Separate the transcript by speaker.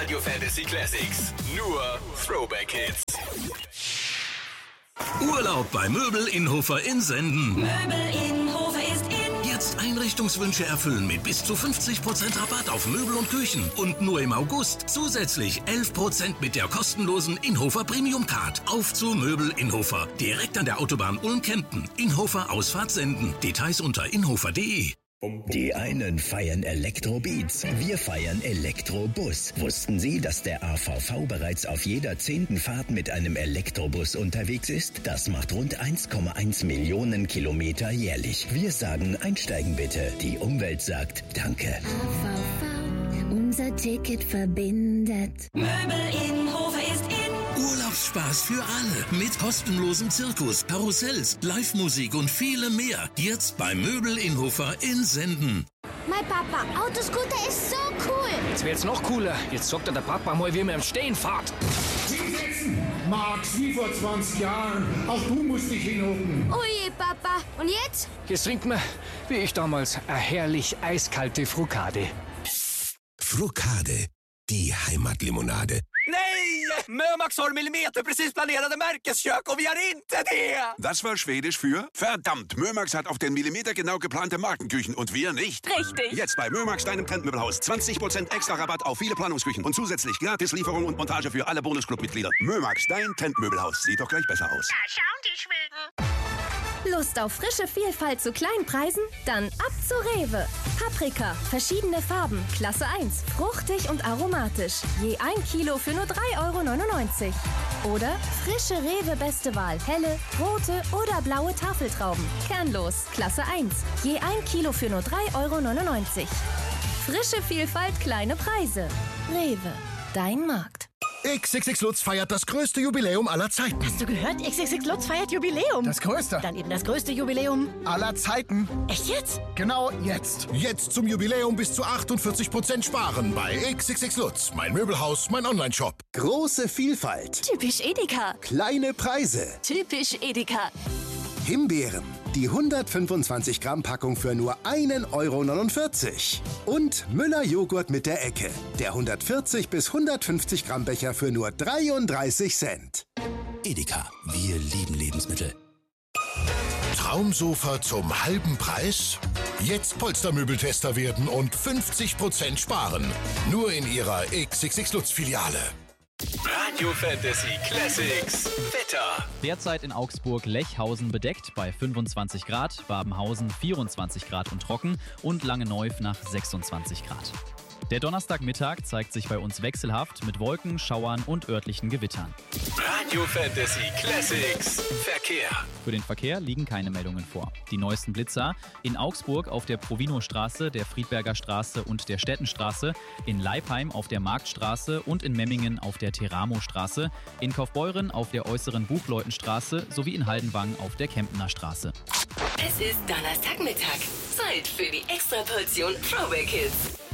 Speaker 1: Radio Fantasy Classics. Nur Throwback Hits.
Speaker 2: Urlaub bei Möbel Innhofer in Senden.
Speaker 3: Möbel Innhofer ist in.
Speaker 2: Jetzt Einrichtungswünsche erfüllen mit bis zu 50% Rabatt auf Möbel und Küchen. Und nur im August zusätzlich 11% mit der kostenlosen Innhofer Premium Card. Auf zu Möbel Innhofer. Direkt an der Autobahn Ulm-Kempten. Innhofer Ausfahrt Senden. Details unter innhofer.de.
Speaker 4: Die einen feiern Elektrobeats, wir feiern Elektrobus. Wussten Sie, dass der AVV bereits auf jeder 10. Fahrt mit einem Elektrobus unterwegs ist? Das macht rund 1,1 Millionen Kilometer jährlich. Wir sagen, einsteigen bitte. Die Umwelt sagt Danke.
Speaker 5: AVV, unser Ticket verbindet.
Speaker 3: Möbel Innhofer ist in.
Speaker 2: Urlaubsspaß für alle mit kostenlosem Zirkus, Karussells, Live-Musik und viele mehr. Jetzt bei Möbel Innhofer in Senden.
Speaker 5: Mein Papa, Autoscooter ist so cool.
Speaker 6: Jetzt wird's noch cooler. Jetzt sagt der Papa mal, wie man im Stehen fährt.
Speaker 7: Hinsetzen! Max, wie vor 20 Jahren. Auch du musst dich hinhocken.
Speaker 5: Oje, Papa. Und jetzt?
Speaker 6: Jetzt trinkt man, wie ich damals, eine herrlich eiskalte Frucade.
Speaker 2: Frucade, die Heimatlimonade.
Speaker 1: Nej! Mömax har millimeter precis planerade märkeskök och vi har inte det!
Speaker 8: Das war Schwedisch für verdammt. Mömax hat auf den Millimeter genau geplante Markenküchen und wir nicht.
Speaker 3: Richtig.
Speaker 8: Jetzt bei Mömax, deinem Trendmöbelhaus. 20% extra Rabatt auf viele Planungsküchen und zusätzlich gratis Lieferung und Montage für alle Bonusclub-Mitglieder. Mömax, dein Trendmöbelhaus. Sieht doch gleich besser aus.
Speaker 9: Da schauen die Schweden.
Speaker 10: Lust auf frische Vielfalt zu kleinen Preisen? Dann ab zu Rewe. Paprika, verschiedene Farben, Klasse 1, fruchtig und aromatisch. Je 1 Kilo für nur 3,99 €. Oder frische Rewe Beste Wahl, helle, rote oder blaue Tafeltrauben. Kernlos, Klasse 1. Je 1 Kilo für nur 3,99 €. Frische Vielfalt, kleine Preise. Rewe, dein Markt.
Speaker 11: XXX Lutz feiert das größte Jubiläum aller Zeiten.
Speaker 9: Hast du gehört? XXX Lutz feiert Jubiläum.
Speaker 11: Das größte.
Speaker 9: Dann eben das größte Jubiläum
Speaker 11: Aller Zeiten.
Speaker 9: Echt jetzt?
Speaker 11: Genau jetzt. Jetzt zum Jubiläum bis zu 48% sparen bei XXX Lutz. Mein Möbelhaus, mein Onlineshop.
Speaker 12: Große Vielfalt.
Speaker 3: Typisch Edeka.
Speaker 12: Kleine Preise.
Speaker 3: Typisch Edeka.
Speaker 12: Himbeeren. Die 125 Gramm Packung für nur 1,49 €. Und Müller Joghurt mit der Ecke. Der 140 bis 150 Gramm Becher für nur 33 Cent.
Speaker 4: Edeka, wir lieben Lebensmittel.
Speaker 11: Traumsofa zum halben Preis? Jetzt Polstermöbeltester werden und 50% sparen. Nur in Ihrer XXX Lutz Filiale.
Speaker 1: Radio Fantasy Classics. Wetter.
Speaker 13: Derzeit in Augsburg Lechhausen bedeckt bei 25 Grad, Babenhausen 24 Grad und trocken und Langenneuf nach 26 Grad. Der Donnerstagmittag zeigt sich bei uns wechselhaft mit Wolken, Schauern und örtlichen Gewittern.
Speaker 1: Radio Fantasy Classics. Verkehr.
Speaker 13: Für den Verkehr liegen keine Meldungen vor. Die neuesten Blitzer in Augsburg auf der Provino-Straße, der Friedberger Straße und der Stettenstraße, in Leipheim auf der Marktstraße und in Memmingen auf der Teramo-Straße, in Kaufbeuren auf der äußeren Buchleutenstraße sowie in Haldenwang auf der Kempener Straße.
Speaker 3: Es ist Donnerstagmittag. Zeit für die Extraportion Throwback Hits.